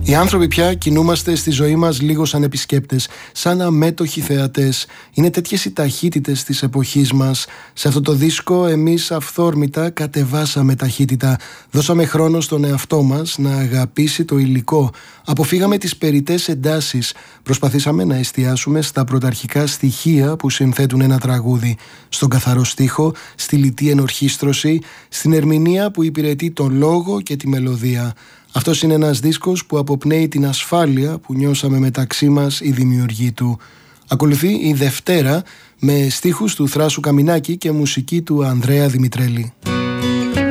Οι άνθρωποι πια κινούμαστε στη ζωή μας λίγο σαν επισκέπτες, σαν αμέτωχοι θεατές. Είναι τέτοιες οι ταχύτητες της εποχής μας. Σε αυτό το δίσκο εμείς αυθόρμητα κατεβάσαμε ταχύτητα. Δώσαμε χρόνο στον εαυτό μας να αγαπήσει το υλικό. Αποφύγαμε τις περιττές εντάσεις. Προσπαθήσαμε να εστιάσουμε στα πρωταρχικά στοιχεία που συνθέτουν ένα τραγούδι. Στον καθαρό στίχο, στη λιτή ενορχήστρωση, στην ερμηνεία που υπηρετεί τον λόγο και τη μελωδία. Αυτός είναι ένας δίσκος που αποπνέει την ασφάλεια που νιώσαμε μεταξύ μας οι δημιουργοί του. Ακολουθεί η Δευτέρα με στίχους του Θράσου Καμινάκη και μουσική του Ανδρέα Δημητρέλη.